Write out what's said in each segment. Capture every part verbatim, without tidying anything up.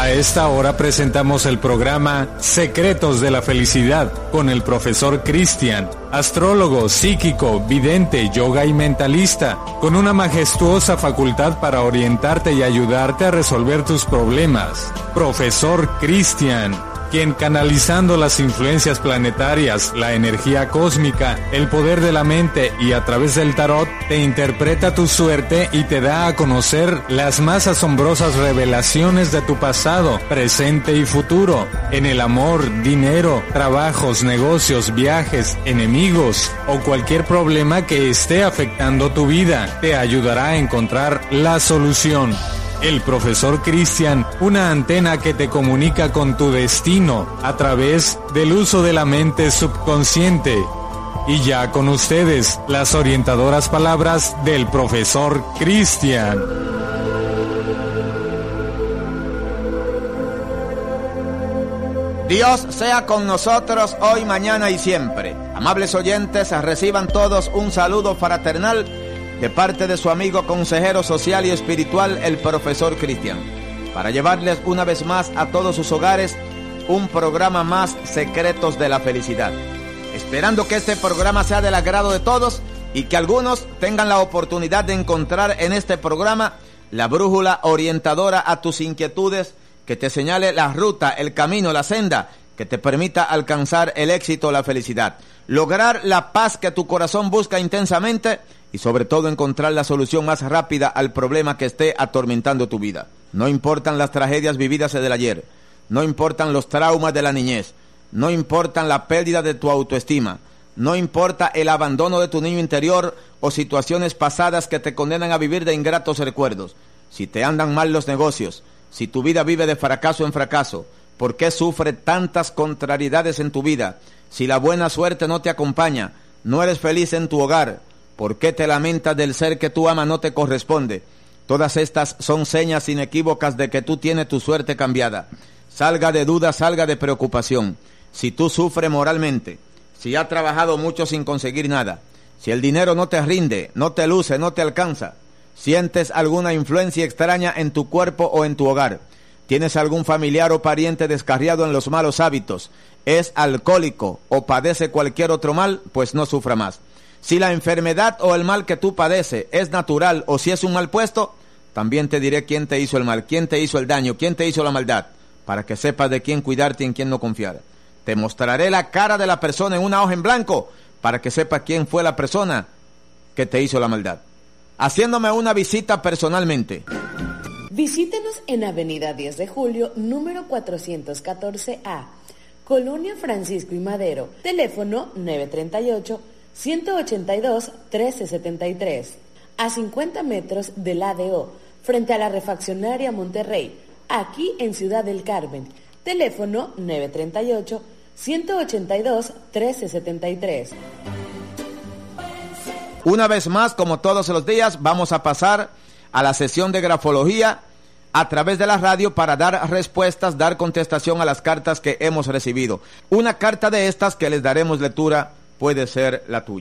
A esta hora presentamos el programa Secretos de la Felicidad con el profesor Cristian, astrólogo, psíquico, vidente, yoga y mentalista, con una majestuosa facultad para orientarte y ayudarte a resolver tus problemas. Profesor Cristian, quien canalizando las influencias planetarias, la energía cósmica, el poder de la mente y a través del tarot, te interpreta tu suerte y te da a conocer las más asombrosas revelaciones de tu pasado, presente y futuro, en el amor, dinero, trabajos, negocios, viajes, enemigos o cualquier problema que esté afectando tu vida. Te ayudará a encontrar la solución. El profesor Cristian, una antena que te comunica con tu destino a través del uso de la mente subconsciente. Y ya con ustedes, las orientadoras palabras del profesor Cristian. Dios sea con nosotros hoy, mañana y siempre. Amables oyentes, reciban todos un saludo fraternal de parte de su amigo consejero social y espiritual, el profesor Cristian, para llevarles una vez más a todos sus hogares un programa más, Secretos de la Felicidad. Esperando que este programa sea del agrado de todos y que algunos tengan la oportunidad de encontrar en este programa la brújula orientadora a tus inquietudes, que te señale la ruta, el camino, la senda, que te permita alcanzar el éxito, la felicidad, lograr la paz que tu corazón busca intensamente y sobre todo encontrar la solución más rápida al problema que esté atormentando tu vida. No importan las tragedias vividas del ayer, no importan los traumas de la niñez, no importan la pérdida de tu autoestima, no importa el abandono de tu niño interior o situaciones pasadas que te condenan a vivir de ingratos recuerdos. Si te andan mal los negocios, si tu vida vive de fracaso en fracaso, ¿por qué sufre tantas contrariedades en tu vida? Si la buena suerte no te acompaña, no eres feliz en tu hogar, ¿por qué te lamentas del ser que tú amas no te corresponde? Todas estas son señas inequívocas de que tú tienes tu suerte cambiada. Salga de duda, salga de preocupación. Si tú sufres moralmente, si has trabajado mucho sin conseguir nada, si el dinero no te rinde, no te luce, no te alcanza, sientes alguna influencia extraña en tu cuerpo o en tu hogar, tienes algún familiar o pariente descarriado en los malos hábitos, es alcohólico o padece cualquier otro mal, pues no sufra más. Si la enfermedad o el mal que tú padeces es natural o si es un mal puesto, también te diré quién te hizo el mal, quién te hizo el daño, quién te hizo la maldad, para que sepas de quién cuidarte y en quién no confiar. Te mostraré la cara de la persona en una hoja en blanco, para que sepas quién fue la persona que te hizo la maldad, haciéndome una visita personalmente. Visítenos en Avenida diez de Julio, número cuatrocientos catorce A, Colonia Francisco y Madero, teléfono nueve tres ocho, uno ocho dos, uno tres siete tres, a cincuenta metros del A D O, frente a la refaccionaria Monterrey, aquí en Ciudad del Carmen, teléfono nueve tres ocho, uno ocho dos, uno tres siete tres. Una vez más, como todos los días, vamos a pasar a la sesión de grafología a través de la radio para dar respuestas, dar contestación a las cartas que hemos recibido. Una carta de estas que les daremos lectura puede ser la tuya.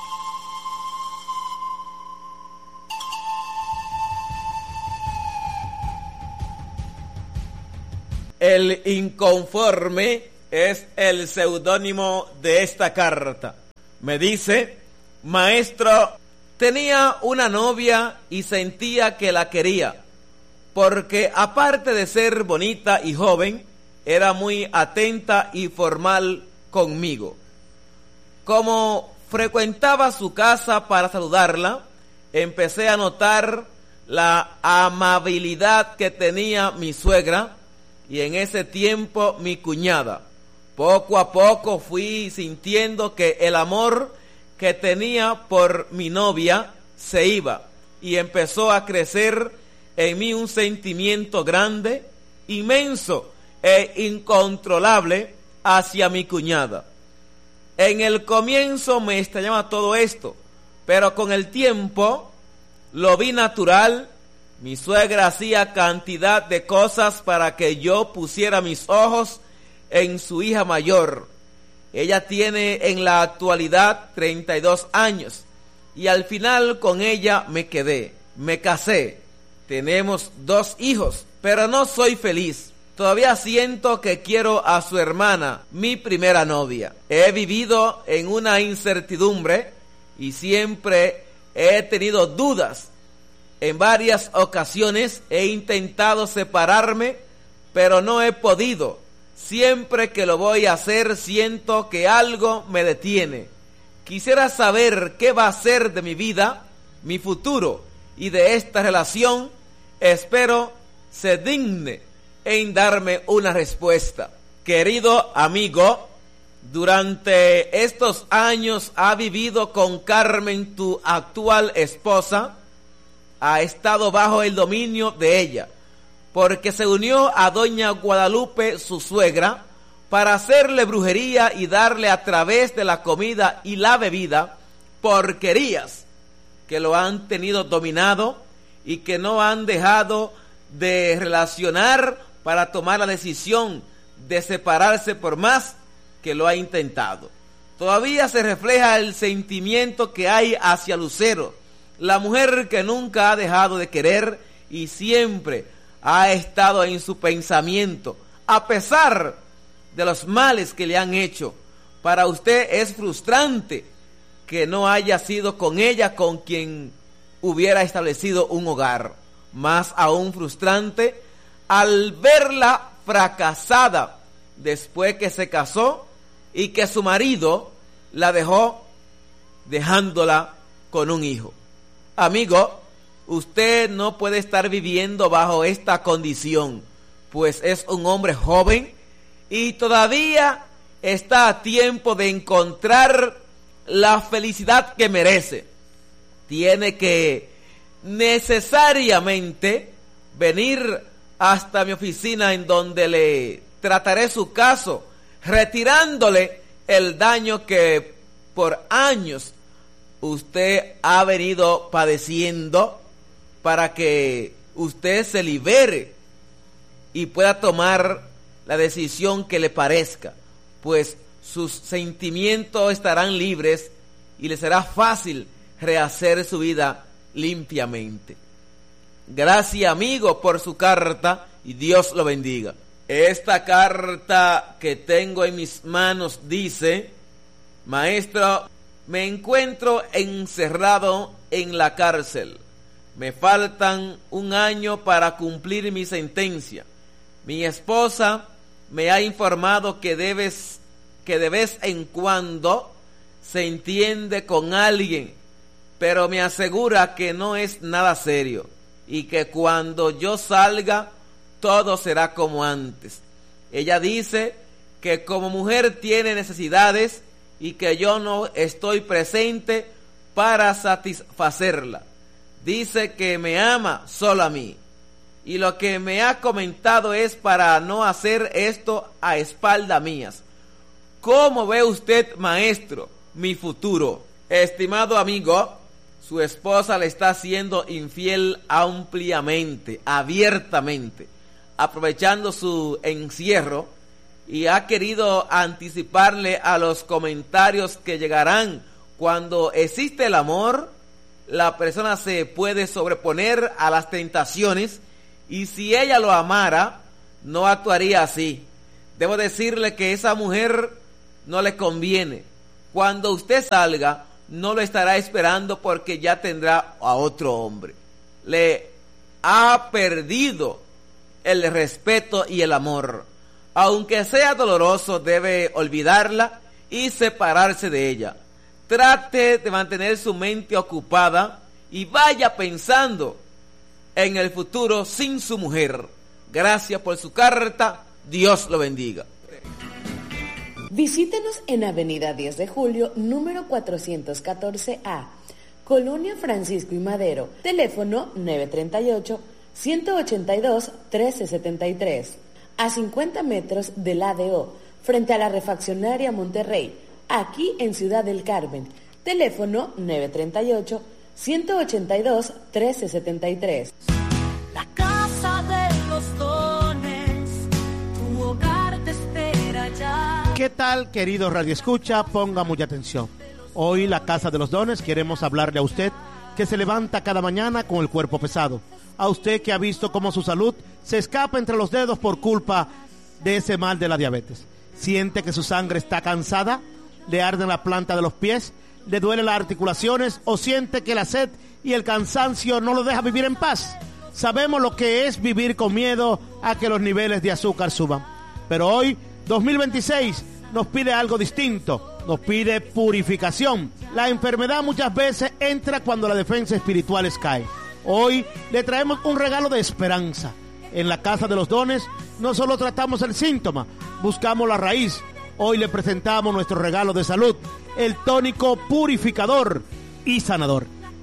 El inconforme es el seudónimo de esta carta. Me dice: maestro, tenía una novia y sentía que la quería, porque aparte de ser bonita y joven, era muy atenta y formal conmigo. Como frecuentaba su casa para saludarla, empecé a notar la amabilidad que tenía mi suegra y en ese tiempo mi cuñada. Poco a poco fui sintiendo que el amor que tenía por mi novia se iba y empezó a crecer en mí un sentimiento grande, inmenso e incontrolable hacia mi cuñada. En el comienzo me extrañaba todo esto, pero con el tiempo lo vi natural. Mi suegra hacía cantidad de cosas para que yo pusiera mis ojos en su hija mayor. Ella tiene en la actualidad treinta y dos años y al final con ella me quedé, me casé. Tenemos dos hijos, pero no soy feliz. Todavía siento que quiero a su hermana, mi primera novia. He vivido en una incertidumbre y siempre he tenido dudas. En varias ocasiones he intentado separarme, pero no he podido. Siempre que lo voy a hacer siento que algo me detiene. Quisiera saber qué va a ser de mi vida, mi futuro y de esta relación. Espero se digne en darme una respuesta. Querido amigo, durante estos años ha vivido con Carmen, tu actual esposa. Ha estado bajo el dominio de ella, porque se unió a doña Guadalupe, su suegra, para hacerle brujería y darle a través de la comida y la bebida porquerías que lo han tenido dominado y que no han dejado de relacionar para tomar la decisión de separarse por más que lo ha intentado. Todavía se refleja el sentimiento que hay hacia Lucero, la mujer que nunca ha dejado de querer y siempre ha estado en su pensamiento, a pesar de los males que le han hecho. Para usted es frustrante que no haya sido con ella con quien hubiera establecido un hogar. Más aún frustrante al verla fracasada después que se casó y que su marido la dejó dejándola con un hijo. Amigo, usted no puede estar viviendo bajo esta condición, pues es un hombre joven y todavía está a tiempo de encontrar la felicidad que merece. Tiene que necesariamente venir hasta mi oficina, en donde le trataré su caso, retirándole el daño que por años usted ha venido padeciendo, para que usted se libere y pueda tomar la decisión que le parezca, pues sus sentimientos estarán libres y le será fácil rehacer su vida limpiamente. Gracias, amigo, por su carta y Dios lo bendiga. Esta carta que tengo en mis manos dice: maestro, me encuentro encerrado en la cárcel. Me faltan un año para cumplir mi sentencia. Mi esposa me ha informado que debes, que de vez en cuando se entiende con alguien, pero me asegura que no es nada serio y que cuando yo salga todo será como antes. Ella dice que como mujer tiene necesidades y que yo no estoy presente para satisfacerla. Dice que me ama solo a mí, y lo que me ha comentado es para no hacer esto a espaldas mías. ¿Cómo ve usted, maestro, mi futuro? Estimado amigo, su esposa le está siendo infiel ampliamente, abiertamente, aprovechando su encierro, y ha querido anticiparle a los comentarios que llegarán. Cuando existe el amor, la persona se puede sobreponer a las tentaciones, y si ella lo amara, no actuaría así. Debo decirle que esa mujer no le conviene. Cuando usted salga, no lo estará esperando, porque ya tendrá a otro hombre. Le ha perdido el respeto y el amor. Aunque sea doloroso, debe olvidarla y separarse de ella. Trate de mantener su mente ocupada y vaya pensando en el futuro sin su mujer. Gracias por su carta. Dios lo bendiga. Visítenos en Avenida diez de Julio, número cuatrocientos catorce A, Colonia Francisco y Madero. Teléfono nueve tres ocho, uno ocho dos, uno tres siete tres. A cincuenta metros del A D O, frente a la refaccionaria Monterrey, aquí en Ciudad del Carmen. Teléfono nueve tres ocho, uno ocho dos, uno tres siete tres. La casa de los dones, tu hogar te espera ya. ¿Qué tal, querido Radio Escucha? Ponga mucha atención. Hoy, la Casa de los Dones, queremos hablarle a usted que se levanta cada mañana con el cuerpo pesado. A usted que ha visto cómo su salud se escapa entre los dedos por culpa de ese mal de la diabetes. ¿Siente que su sangre está cansada? ¿Le arden la planta de los pies? ¿Le duelen las articulaciones? ¿O siente que la sed y el cansancio no lo deja vivir en paz? Sabemos lo que es vivir con miedo a que los niveles de azúcar suban. Pero hoy, dos mil veintiséis, nos pide algo distinto. Nos pide purificación. La enfermedad muchas veces entra cuando la defensa espiritual cae. Hoy le traemos un regalo de esperanza. En la Casa de los Dones no solo tratamos el síntoma, buscamos la raíz. Hoy le presentamos nuestro regalo de salud, el tónico purificador y sanador.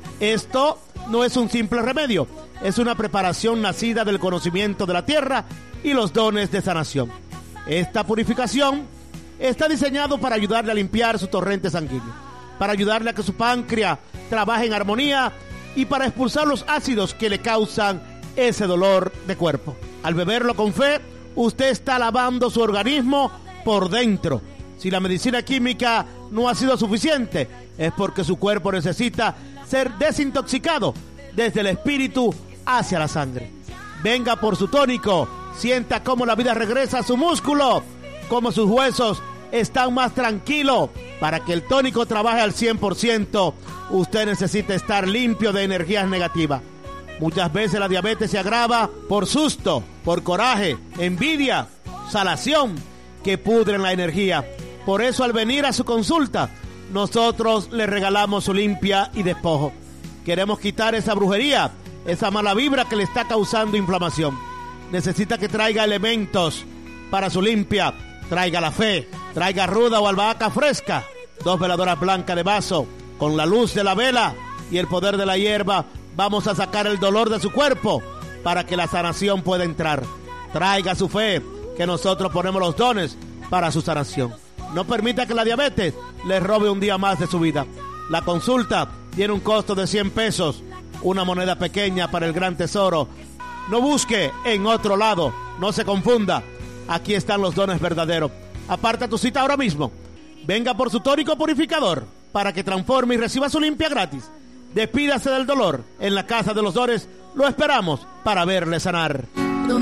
Esto no es un simple remedio, es una preparación nacida del conocimiento de la tierra y los dones de sanación. Esta purificación está diseñado para ayudarle a limpiar su torrente sanguíneo, para ayudarle a que su páncreas trabaje en armonía y para expulsar los ácidos que le causan ese dolor de cuerpo. Al beberlo con fe, usted está lavando su organismo por dentro. Si la medicina química no ha sido suficiente, es porque su cuerpo necesita ser desintoxicado desde el espíritu hacia la sangre. Venga por su tónico, sienta cómo la vida regresa a su músculo, cómo sus huesos están más tranquilos. Para que el tónico trabaje al cien por ciento, usted necesita estar limpio de energías negativas. Muchas veces la diabetes se agrava por susto, por coraje, envidia, salación, que pudren la energía. Por eso al venir a su consulta, nosotros le regalamos su limpia y despojo. Queremos quitar esa brujería, esa mala vibra que le está causando inflamación. Necesita que traiga elementos para su limpia. Traiga la fe, traiga ruda o albahaca fresca, dos veladoras blancas de vaso. Con la luz de la vela y el poder de la hierba, vamos a sacar el dolor de su cuerpo para que la sanación pueda entrar. Traiga su fe, que nosotros ponemos los dones para su sanación. No permita que la diabetes le robe un día más de su vida. La consulta tiene un costo de cien pesos, una moneda pequeña para el gran tesoro. No busque en otro lado, no se confunda. Aquí están los dones verdaderos. Aparta tu cita ahora mismo. Venga por su tónico purificador para que transforme y reciba su limpia gratis. Despídase del dolor. En la Casa de los Dones lo esperamos para verle sanar.